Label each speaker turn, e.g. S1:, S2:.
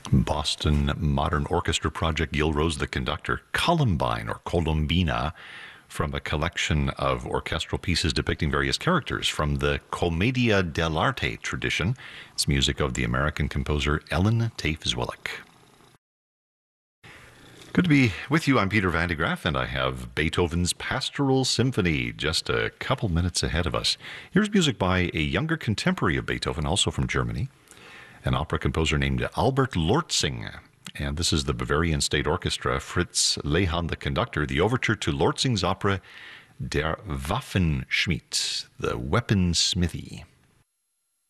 S1: Boston Modern Orchestra Project, Gil Rose the conductor. Columbine or Columbina, from a collection of orchestral pieces depicting various characters from the Commedia dell'arte tradition. It's music of the American composer Ellen Tafe-Zwillik. Good to be with you. I'm Peter Van de Graaff, and I have Beethoven's Pastoral Symphony just a couple minutes ahead of us. Here's music by a younger contemporary of Beethoven, also from Germany, an opera composer named Albert Lortzing. And this is the Bavarian State Orchestra, Fritz Lehmann the conductor, the overture to Lortzing's opera Der Waffenschmied, the Weaponsmithy.